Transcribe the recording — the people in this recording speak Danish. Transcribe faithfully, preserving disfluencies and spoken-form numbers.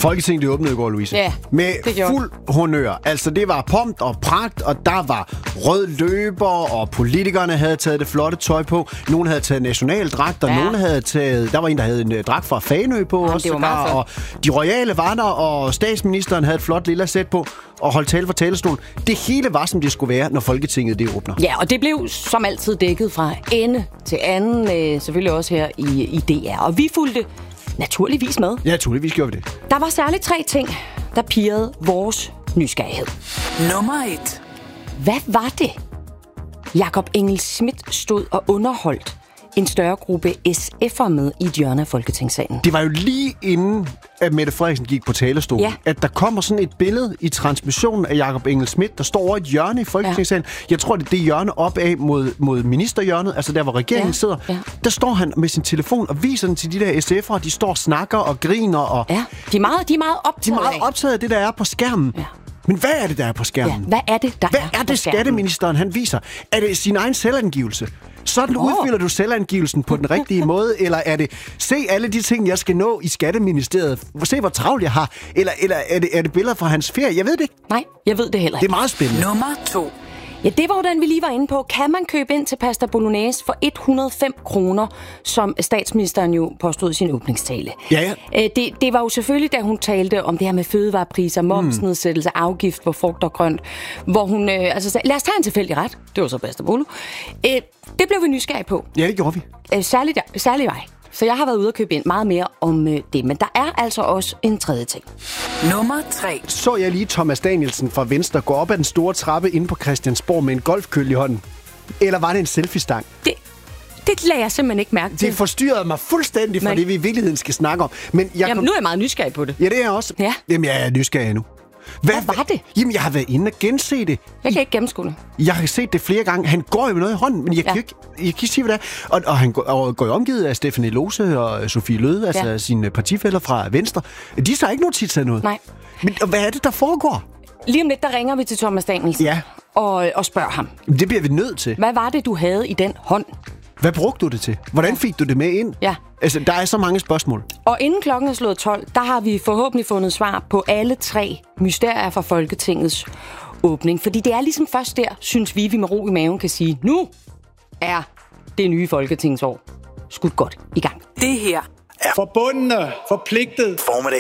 Folketinget, det åbnede i går, Louise. Ja, med det fuld honør. Altså, det var pomp og pragt, og der var rød løber, og politikerne havde taget det flotte tøj på. Nogen havde taget nationaldragter, Ja. nogen havde taget... Der var en, der havde en uh, dragt fra Fanø på Jamen, også. det var meget og de royale var der, og statsministeren havde et flot lille sæt på, og holdt tale for talerstolen. Det hele var, som det skulle være, når Folketinget det åbner. Ja, og det blev som altid dækket fra ende til anden, øh, selvfølgelig også her i, i D R. Og vi fulgte naturligvis med. Ja, naturligvis gjorde vi det. Der var særligt tre ting, der pirrede vores nysgerrighed. Nummer et. Hvad var det? Jakob Engel-Schmidt stod og underholdt en større gruppe S F'ere med i et hjørne af Folketingssalen. Det var jo lige inden, at Mette Frederiksen gik på talerstolen, Ja. at der kommer sådan et billede i transmissionen af Jakob Engel-Schmidt, der står over et hjørne i Folketingssalen. Ja. Jeg tror, det er det hjørne opad mod, mod ministerhjørnet, altså der, hvor regeringen Ja. sidder. Ja. Der står han med sin telefon og viser den til de der S F'ere. De står og snakker og griner. Og Ja, de er meget, de er meget de optaget er meget af. optaget af det, der er på skærmen. Ja. Men hvad er det, der er på Ja, skærmen? hvad er det, der Hvad er, er på det, skærmen? skatteministeren han viser? Er det sin egen selvangivelse? Sådan Åh. udfylder du selvangivelsen på den rigtige måde? Eller er det, se alle de ting, jeg skal nå i Skatteministeriet? Se, hvor travlt jeg har? Eller, eller er, det, er det billeder fra hans ferie? Jeg ved det ikke. Nej, jeg ved det heller Det er ikke. meget spændende. Nummer to. Ja, det var jo den, vi lige var inde på. Kan man købe ind til pasta bolognese for et hundrede og fem kroner, som statsministeren jo påstod i sin åbningstale? Ja, ja. Øh, Det, det var jo selvfølgelig, da hun talte om det her med fødevarepriser, momsnedsættelse, afgift på frugt og grønt, hvor hun øh, altså sagde, lad os tage en tilfældig ret. Det var så pasta bolo. Øh, det blev vi nysgerrige på. Ja, det gjorde vi. Øh, særligt, særligt vej. Så jeg har været ude og købe ind meget mere om øh, det. Men der er altså også en tredje ting. Nummer tre. Så jeg lige Thomas Danielsen fra Venstre gå op ad den store trappe inde på Christiansborg med en golfkølle i hånden. Eller var det en selfie-stang? Det, det lagde jeg simpelthen ikke mærke til. Det forstyrrede mig fuldstændig fra Men- det, vi i virkeligheden skal snakke om. Men jeg Jamen, kom... nu er jeg meget nysgerrig på det. Ja, det er jeg også. Ja. Jamen, jeg er nysgerrig nu. Hvad var det? Jamen, jeg har været inde og gense det. Jeg kan ikke gennemskue det. Jeg har set det flere gange. Han går jo med noget i hånden, men jeg kan Ja. jo ikke, jeg kan ikke sige, hvad det er. Og, og han går, og går jo omgivet af Stephanie Lose og Sofie Løde, altså Ja. sine partifæller fra Venstre. De har ikke notits af noget. Nej. Men og hvad er det, der foregår? Lige om lidt, der ringer vi til Thomas Danielsen Ja. og, og spørger ham. Jamen, det bliver vi nødt til. Hvad var det, du havde i den hånd? Hvad brugte du det til? Hvordan fik du det med ind? Ja. Altså, der er så mange spørgsmål. Og inden klokken er slået tolv, der har vi forhåbentlig fundet svar på alle tre mysterier fra Folketingets åbning. Fordi det er ligesom først der, synes vi, vi med ro i maven kan sige, nu er det nye Folketingsår skudt godt i gang. Det her Forbundne, forpligtet. Formiddag